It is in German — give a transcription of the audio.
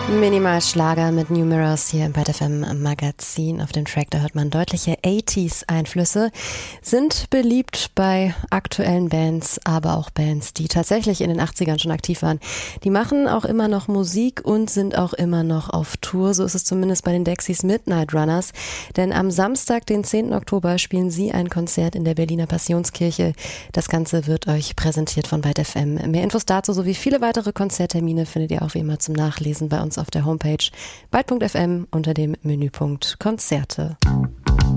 Minimalschlager mit New Mirrors hier im Byte FM Magazin. Auf dem Track, da hört man deutliche 80s-Einflüsse, sind beliebt bei aktuellen Bands, aber auch Bands, die tatsächlich in den 80ern schon aktiv waren. Die machen auch immer noch Musik und sind auch immer noch auf Tour. So ist es zumindest bei den Dexys Midnight Runners. Denn am Samstag, den 10. Oktober, spielen sie ein Konzert in der Berliner Passionskirche. Das Ganze wird euch präsentiert von Byte FM. Mehr Infos dazu sowie viele weitere Konzerttermine findet ihr auch wie immer zum Nachlesen bei uns auf der Homepage byte.fm unter dem Menüpunkt Konzerte.